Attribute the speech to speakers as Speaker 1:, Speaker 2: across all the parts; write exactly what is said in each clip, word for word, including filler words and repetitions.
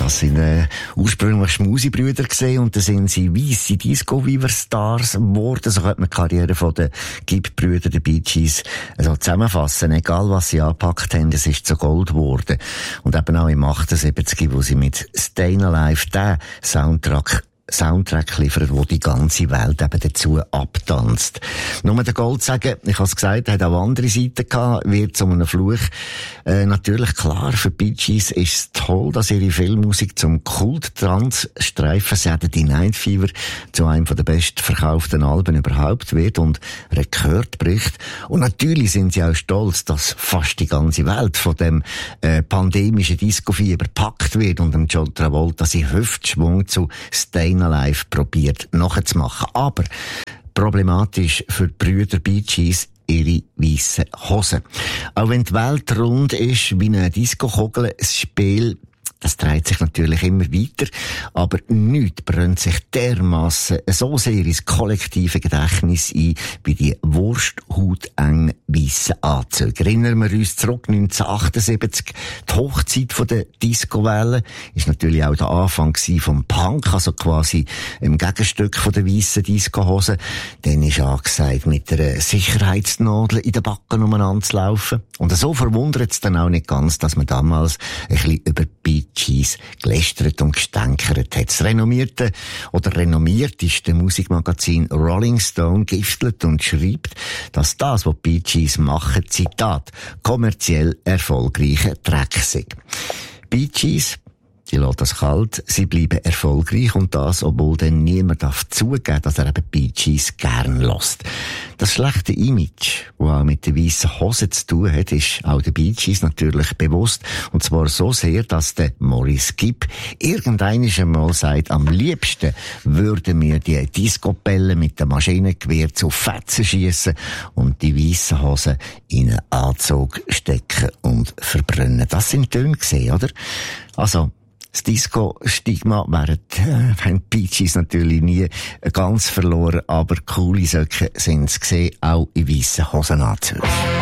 Speaker 1: Das sind äh, ursprünglich Schmusi-Brüder gesehen und dann sind sie weisse Disco-Weaver-Stars geworden. So könnte man die Karriere von den Gibb-Brüdern, der Bee Gees, also zusammenfassen. Egal was sie angepackt haben, es ist zu Gold geworden. Und eben auch im achtundsiebzig, wo sie mit Stayin' Alive den Soundtrack Soundtrack liefert, wo die ganze Welt eben dazu abtanzt. Nur der Gold sagen, ich habe es gesagt, hat auch andere Seiten gehabt, wird zu einem Fluch. Äh, natürlich klar, für Bee Gees ist es toll, dass ihre Filmmusik zum Kult-Trans-Streifen Saturday Night Fever zu einem der bestverkauften Alben überhaupt wird und Rekord bricht. Und natürlich sind sie auch stolz, dass fast die ganze Welt von dem äh, pandemischen Disco-Fieber gepackt wird und dem John Travolta sie Hüftschwung zu Stayin' Alive probiert nachzumachen. Aber problematisch für die Brüder Bee Gees ihre weissen Hosen. Auch wenn die Welt rund ist wie eine Disco-Kugel, das Spiel, das dreht sich natürlich immer weiter, aber nichts brennt sich dermassen so sehr ins kollektive Gedächtnis ein, wie die wursthautengen weissen Anzüge. Erinnern wir uns zurück, neunzehnhundertachtundsiebzig, die Hochzeit von der Disco-Welle, ist natürlich auch der Anfang vom Punk, also quasi im Gegenstück von der weissen Disco-Hose. Dann ist angesagt, mit einer Sicherheitsnadel in den Backen umeinander zu laufen. Und so verwundert es dann auch nicht ganz, dass man damals ein bisschen über Bee Gees gelästert und gestänkert hat. Das renommierte oder renommierteste Musikmagazin Rolling Stone giftelt und schreibt, dass das, was Bee Gees machen, Zitat, kommerziell erfolgreiche Dreck sei. Bee Gees, die lassen das kalt, sie bleiben erfolgreich und das, obwohl dann niemand darf zugeben, dass er eben Bee Gees gern lässt. Das schlechte Image, das auch mit der weissen Hose zu tun hat, ist auch den Bee Gees natürlich bewusst. Und zwar so sehr, dass der Maurice Gibb irgendeinisch einmal sagt, am liebsten würden wir die Disco-Bälle mit dem Maschinengewehr zu Fetzen schiessen und die weissen Hosen in einen Anzug stecken und verbrennen. Das sind Töne gesehen, oder? Also, das Disco-Stigma wären äh, Bee Gees natürlich nie ganz verloren, aber coole Söcke sind es gesehen, auch in weissen Hosenanzügen.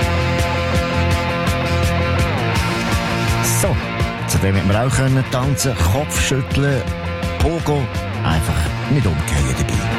Speaker 1: So, zudem hätten wir auch können tanzen, Kopf schütteln, Pogo, einfach nicht umgehen dabei.